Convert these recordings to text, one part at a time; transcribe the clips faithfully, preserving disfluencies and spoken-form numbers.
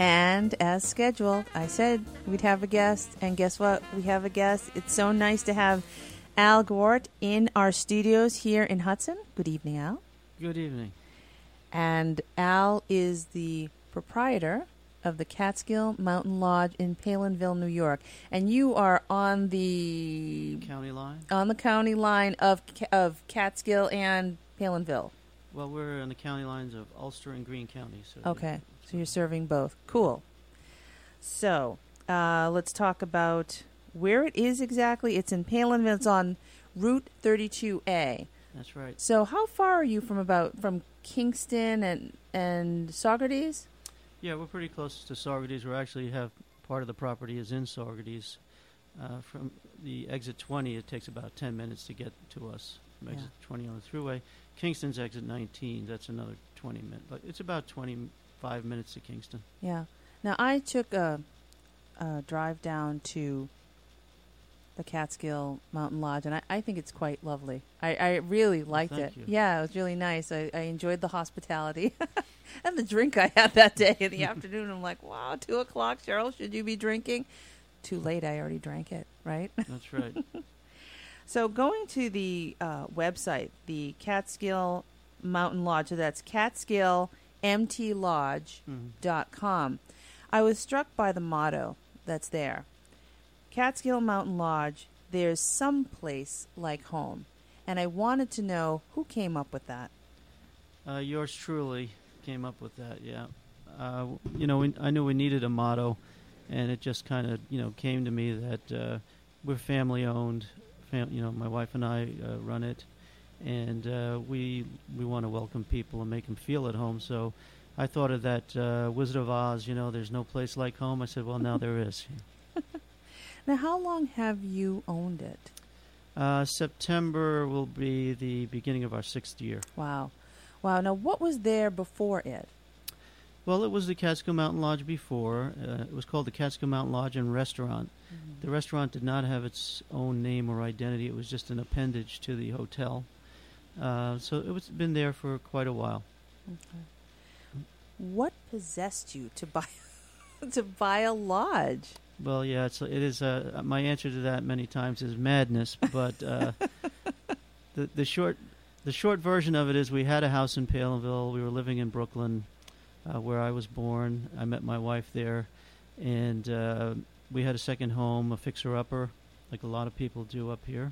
And as scheduled, I said we'd have a guest, and guess what? We have a guest. It's so nice to have Al Gort in our studios here in Hudson. Good evening, Al. Good evening. And Al is the proprietor of the Catskill Mountain Lodge in Palinville, New York. And you are on the County line? On the county line of of Catskill and Palinville. Well, we're on the county lines of Ulster and Greene counties. So okay, so you're serving both. Cool. So uh, let's talk about where it is exactly. It's in Palinville. It's on Route thirty-two A. That's right. So how far are you from about from Kingston and and Saugerties? Yeah, we're pretty close to Saugerties. We actually have part of the property is in Saugerties. Uh, from the exit twenty, it takes about ten minutes to get to us. From exit yeah. twenty on the thruway. Kingston's exit nineteen. That's another twenty minutes. But it's about twenty-five minutes to Kingston. Yeah. Now I took a, a drive down to the Catskill Mountain Lodge, and I, I think it's quite lovely. I, I really liked well, it. You. Yeah, it was really nice. I, I enjoyed the hospitality and the drink I had that day in the afternoon. I'm like, wow, two o'clock, Cheryl, should you be drinking? Too late. I already drank it, right? That's right. So going to the uh, website, the Catskill Mountain Lodge, so that's catskill m t lodge dot com. Mm-hmm. I was struck by the motto that's there. Catskill Mountain Lodge, there's some place like home. And I wanted to know who came up with that. Uh, yours truly came up with that, yeah. Uh, you know, we, I knew we needed a motto, and it just kind of, you know, came to me that uh, we're family-owned. Fam- you know, my wife and I uh, run it, and uh, we we want to welcome people and make them feel at home. So I thought of that uh, Wizard of Oz, you know, there's no place like home. I said, well, now there is. Now, how long have you owned it? Uh, September will be the beginning of our sixth year. Wow. Wow. Now, what was there before it? Well, it was the Catskill Mountain Lodge before. Uh, it was called the Catskill Mountain Lodge and Restaurant. Mm-hmm. The restaurant did not have its own name or identity. It was just an appendage to the hotel. Uh, so it was been there for quite a while. Okay. What possessed you to buy to buy a lodge? Well, yeah, it's, it is. Uh, my answer to that many times is madness. But uh, the the short the short version of it is we had a house in Palinville. We were living in Brooklyn, uh, where I was born. I met my wife there, and uh, we had a second home, a fixer-upper, like a lot of people do up here.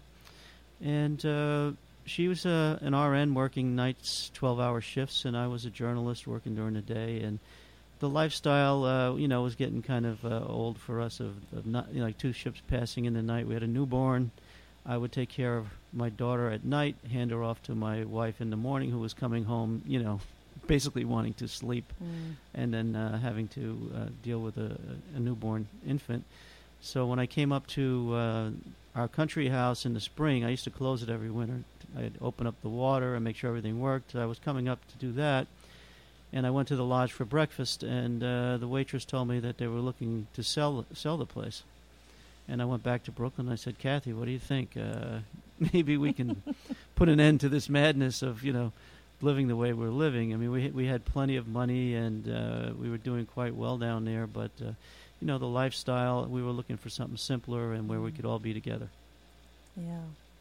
And uh, she was uh, an R N working nights, twelve-hour shifts, and I was a journalist working during the day. And the lifestyle, uh, you know, was getting kind of uh, old for us. Of, of not, you know, like two ships passing in the night. We had a newborn. I would take care of my daughter at night, hand her off to my wife in the morning, who was coming home, you know, basically wanting to sleep, mm. and then uh, having to uh, deal with a, a newborn infant. So when I came up to uh, our country house in the spring, I used to close it every winter. I'd open up the water and make sure everything worked. I was coming up to do that. And I went to the lodge for breakfast, and uh, the waitress told me that they were looking to sell sell the place. And I went back to Brooklyn, and I said, Kathy, what do you think? Uh, maybe we can put an end to this madness of, you know, living the way we're living. I mean, we we had plenty of money, and uh, we were doing quite well down there. But, uh, you know, the lifestyle, we were looking for something simpler and where we could all be together. Yeah.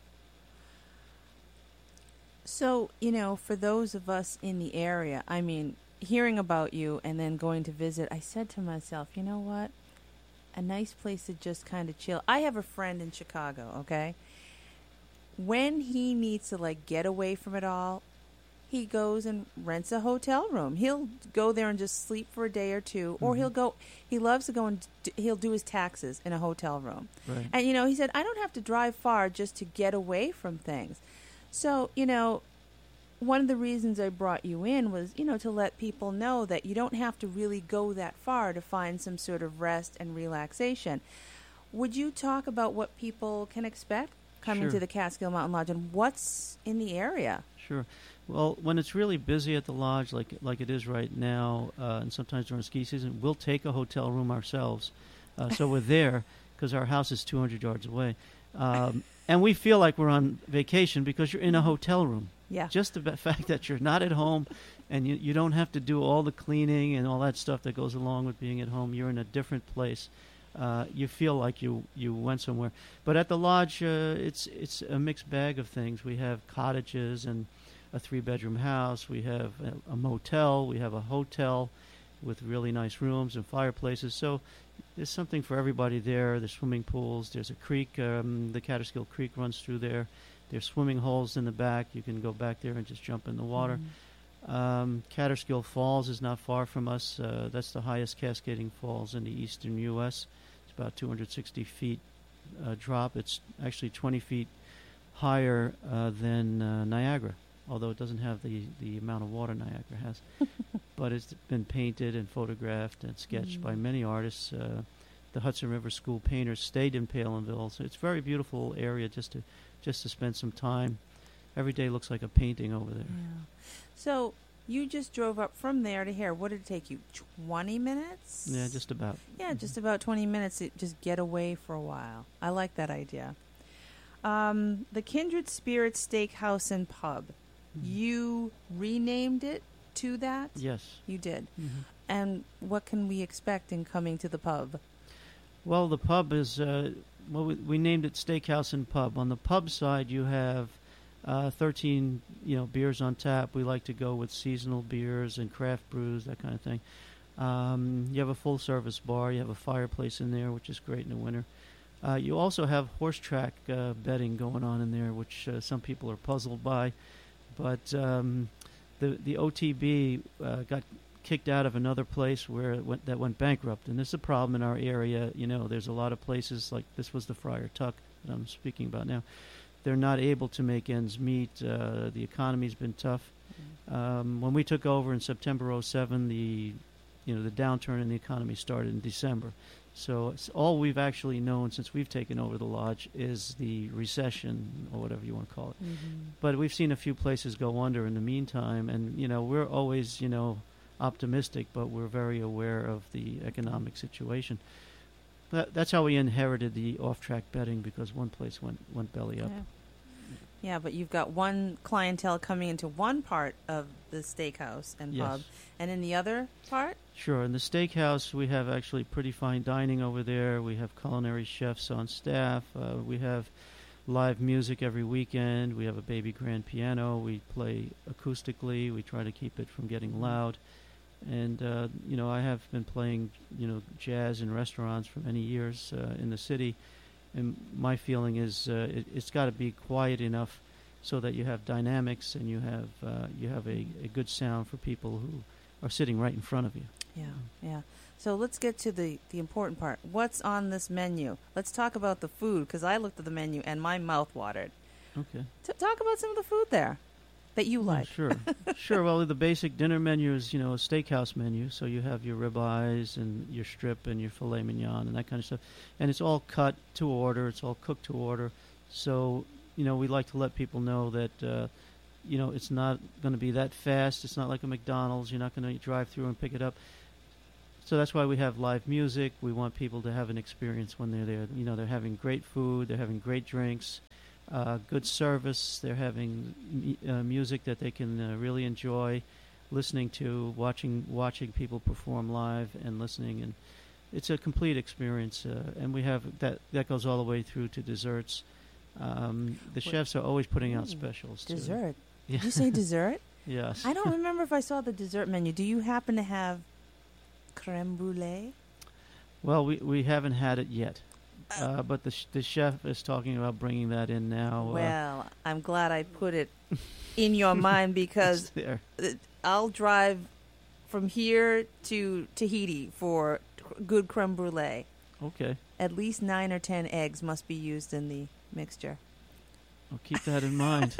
So, you know, for those of us in the area, I mean, hearing about you and then going to visit, I said to myself, you know what? A nice place to just kind of chill. I have a friend in Chicago, okay? When he needs to, like, get away from it all, he goes and rents a hotel room. He'll go there and just sleep for a day or two, or mm-hmm. he'll go, he loves to go and d- he'll do his taxes in a hotel room. Right. And, you know, he said, I don't have to drive far just to get away from things. So, you know, one of the reasons I brought you in was, you know, to let people know that you don't have to really go that far to find some sort of rest and relaxation. Would you talk about what people can expect coming Sure. to the Catskill Mountain Lodge and what's in the area? Sure. Well, when it's really busy at the lodge, like like it is right now, uh, and sometimes during ski season, we'll take a hotel room ourselves. Uh, so we're there because our house is two hundred yards away. Um, and we feel like we're on vacation because you're in a hotel room. Yeah. Just the fact that you're not at home, and you you don't have to do all the cleaning and all that stuff that goes along with being at home. You're in a different place. Uh, you feel like you, you went somewhere. But at the lodge, uh, it's it's a mixed bag of things. We have cottages and a three-bedroom house. We have a, a motel. We have a hotel with really nice rooms and fireplaces. So there's something for everybody there. There's swimming pools. There's a creek. Um, the Catterskill Creek runs through there. There's swimming holes in the back. You can go back there and just jump in the water. Mm. Um, Catterskill Falls is not far from us. Uh, that's the highest cascading falls in the eastern U S It's about two hundred sixty feet uh, drop. It's actually twenty feet higher uh, than uh, Niagara, although it doesn't have the, the amount of water Niagara has. But it's been painted and photographed and sketched mm. by many artists. Uh, the Hudson River School painters stayed in Palenville, so it's a very beautiful area just to just to spend some time. Every day looks like a painting over there. Yeah. So you just drove up from there to here. What did it take you? twenty minutes? Yeah, just about. Yeah, just about twenty minutes to just get away for a while. I like that idea. Um, the Kindred Spirits Steakhouse and Pub. Mm-hmm. You renamed it to that? Yes. You did. Mm-hmm. And what can we expect in coming to the pub? Well, the pub is, uh, well, we, we named it Steakhouse and Pub. On the pub side, you have uh, thirteen, you know, beers on tap. We like to go with seasonal beers and craft brews, that kind of thing. Um, you have a full-service bar. You have a fireplace in there, which is great in the winter. Uh, you also have horse track uh, betting going on in there, which uh, some people are puzzled by. But um, the the O T B uh, got kicked out of another place where it went, that went bankrupt, and this is a problem in our area. You know, there's a lot of places like this was the Friar Tuck that I'm speaking about now. They're not able to make ends meet. Uh, the economy's been tough. Mm-hmm. Um, when we took over in September oh seven, the you know the downturn in the economy started in December. So it's all we've actually known since we've taken over the lodge is the recession, or whatever you want to call it. Mm-hmm. But we've seen a few places go under in the meantime, and you know we're always you know optimistic, but we're very aware of the economic situation. That, that's how we inherited the off-track betting, because one place went went belly up. Yeah. Yeah, but you've got one clientele coming into one part of the steakhouse and yes. pub, and in the other part? Sure. In the steakhouse, we have actually pretty fine dining over there. We have culinary chefs on staff. Uh, we have live music every weekend. We have a baby grand piano. We play acoustically. We try to keep it from getting loud. And, uh, you know, I have been playing, you know, jazz in restaurants for many years uh, in the city. And my feeling is uh, it, it's got to be quiet enough so that you have dynamics and you have uh, you have a, a good sound for people who are sitting right in front of you. Yeah, yeah. So let's get to the, the important part. What's on this menu? Let's talk about the food, because I looked at the menu and my mouth watered. Okay. T- talk about some of the food there that you like. Oh, sure. Sure. Well, the basic dinner menu is, you know, a steakhouse menu. So you have your ribeyes and your strip and your filet mignon and that kind of stuff. And it's all cut to order. It's all cooked to order. So, you know, we like to let people know that, uh, you know, it's not going to be that fast. It's not like a McDonald's. You're not going to drive through and pick it up. So that's why we have live music. We want people to have an experience when they're there. You know, they're having great food. They're having great drinks. Uh, good service. They're having uh, music that they can uh, really enjoy listening to, watching watching people perform live and listening, and it's a complete experience. Uh, and we have that that goes all the way through to desserts. Um, the Wait. chefs are always putting out specials. Dessert? Yeah. Did you say dessert? Yes. I don't remember if I saw the dessert menu. Do you happen to have creme brulee? Well, we we haven't had it yet. Uh, but the sh- the chef is talking about bringing that in now. Well, uh, I'm glad I put it in your mind, because I'll drive from here to Tahiti for good creme brulee. Okay. At least nine or ten eggs must be used in the mixture. I'll keep that in mind.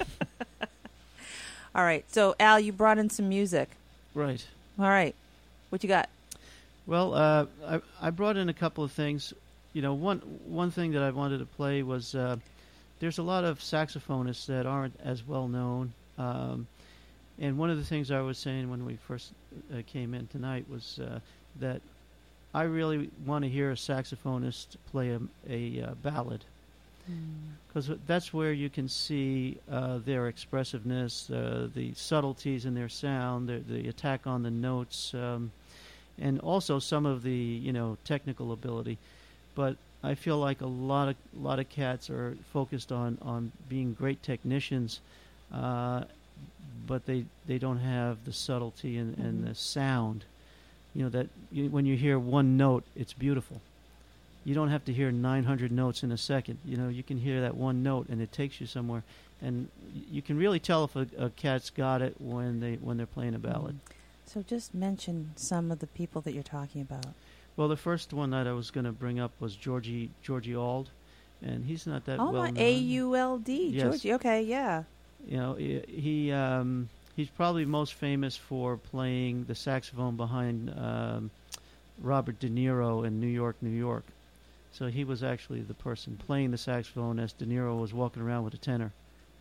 All right. So, Al, you brought in some music. Right. All right. What you got? Well, uh, I I brought in a couple of things. You know, one one thing that I wanted to play was uh, there's a lot of saxophonists that aren't as well known. Um, and one of the things I was saying when we first uh, came in tonight was uh, that I really want to hear a saxophonist play a, a uh, ballad. because that's where you can see uh, their expressiveness, uh, the subtleties in their sound, the, the attack on the notes, um, and also some of the you know technical ability. But I feel like a lot of a lot of cats are focused on, on being great technicians, uh, but they they don't have the subtlety and, mm-hmm. and the sound. You know that you, when you hear one note, it's beautiful. You don't have to hear nine hundred notes in a second. You know, you can hear that one note, and it takes you somewhere. And you can really tell if a, a cat's got it when they when they're playing a ballad. So just mention some of the people that you're talking about. Well, the first one that I was going to bring up was Georgie Georgie Auld, and he's not that oh, well my known. A U L D, Yes. Georgie. Okay, yeah. You know, he, he um, he's probably most famous for playing the saxophone behind um, Robert De Niro in New York, New York. So he was actually the person playing the saxophone as De Niro was walking around with a tenor.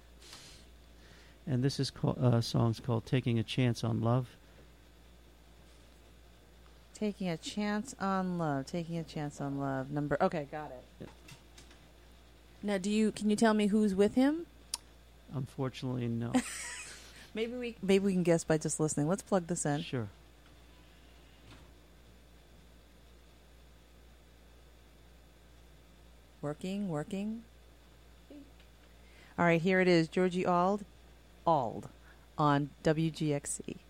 And this is called, uh, song's called "Taking a Chance on Love." Taking a chance on love. Taking a chance on love. Number. Okay, got it. Yep. Now, do you? Can you tell me who's with him? Unfortunately, no. maybe we maybe we can guess by just listening. Let's plug this in. Sure. Working, working. All right, here it is. Georgie Auld, Auld, on W G X C.